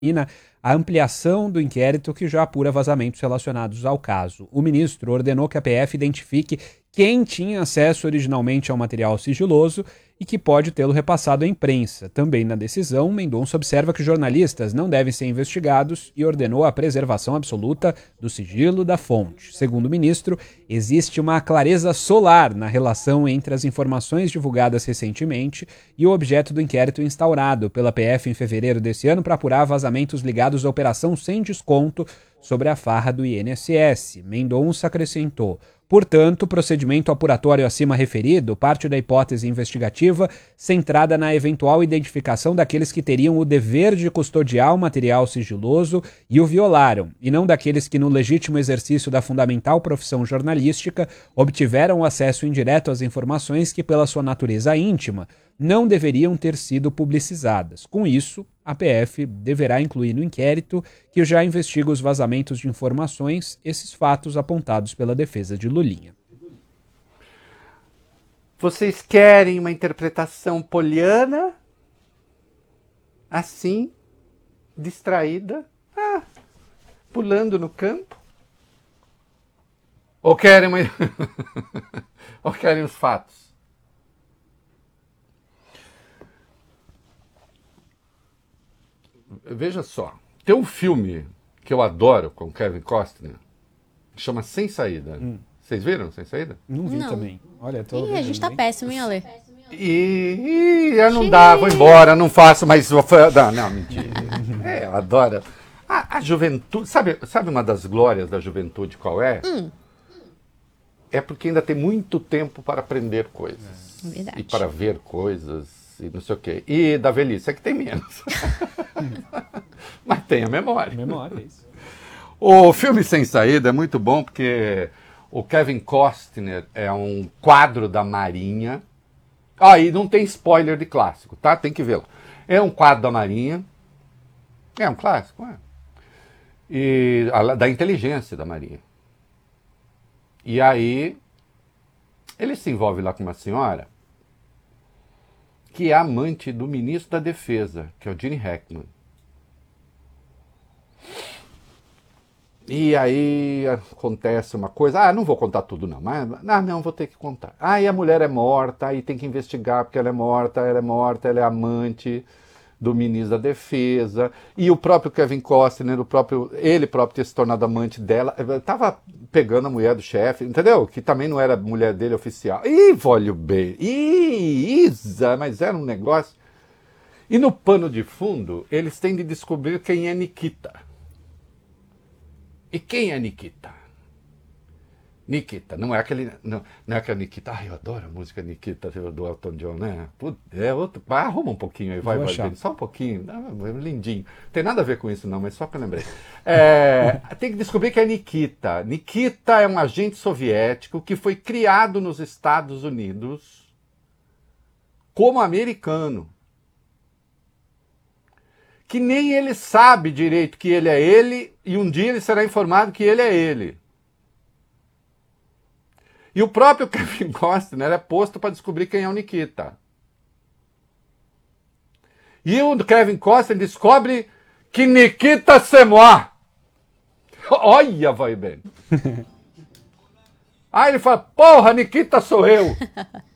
a ampliação do inquérito que já apura vazamentos relacionados ao caso. O ministro ordenou que a PF identifique quem tinha acesso originalmente ao material sigiloso e que pode tê-lo repassado à imprensa. Também na decisão, Mendonça observa que jornalistas não devem ser investigados e ordenou a preservação absoluta do sigilo da fonte. Segundo o ministro, existe uma clareza solar na relação entre as informações divulgadas recentemente e o objeto do inquérito instaurado pela PF em fevereiro desse ano para apurar vazamentos ligados à operação sem desconto sobre a farra do INSS. Mendonça acrescentou: portanto, o procedimento apuratório acima referido parte da hipótese investigativa centrada na eventual identificação daqueles que teriam o dever de custodiar o material sigiloso e o violaram, e não daqueles que, no legítimo exercício da fundamental profissão jornalística, obtiveram acesso indireto às informações que, pela sua natureza íntima, não deveriam ter sido publicizadas. Com isso, a PF deverá incluir no inquérito, que já investiga os vazamentos de informações, esses fatos apontados pela defesa de Lulinha. Vocês querem uma interpretação poliana? Assim, distraída, pulando no campo? Ou querem ou querem os fatos? Veja só, tem um filme que eu adoro com Kevin Costner, que chama Sem Saída. Vocês viram Sem Saída? Não vi também. Olha, a gente tá péssimo, hein, Ale? Não dá, vou embora, não faço mais... Não, mentira. Eu adoro. A juventude... Sabe uma das glórias da juventude qual é? É porque ainda tem muito tempo para aprender coisas. Verdade. E para ver coisas... E não sei o quê. E da velhice é que tem menos. Mas tem a memória. Memória, isso. O filme Sem Saída é muito bom porque o Kevin Costner é um quadro da Marinha. E não tem spoiler de clássico, tá? Tem que vê-lo. É um quadro da Marinha. É um clássico, E da inteligência da Marinha. E aí ele se envolve lá com uma senhora que é amante do ministro da Defesa, que é o Gene Hackman. E aí acontece uma coisa, não vou contar tudo não, mas não, vou ter que contar. E a mulher é morta, aí tem que investigar porque ela é morta, ela é amante do ministro da Defesa, e o próprio Kevin Costner, ele próprio ter se tornado amante dela, estava pegando a mulher do chefe, entendeu? Que também não era mulher dele oficial. Olha bem, Isa, mas era um negócio. E no pano de fundo, eles têm de descobrir quem é Nikita. E quem é Nikita? Nikita, não é aquele. Não é aquela Nikita. Eu adoro a música Nikita do Elton John, né? É outro. Arruma um pouquinho aí, vai. Só um pouquinho. É lindinho. Não tem nada a ver com isso, não, mas só que eu lembrei. Tem que descobrir que é Nikita. Nikita é um agente soviético que foi criado nos Estados Unidos como americano. Que nem ele sabe direito que ele é ele, e um dia ele será informado que ele é ele. E o próprio Kevin Costner é posto para descobrir quem é o Nikita. E o Kevin Costner descobre que Nikita c'est moi. Olha, vai bem. Aí ele fala, porra, Nikita sou eu.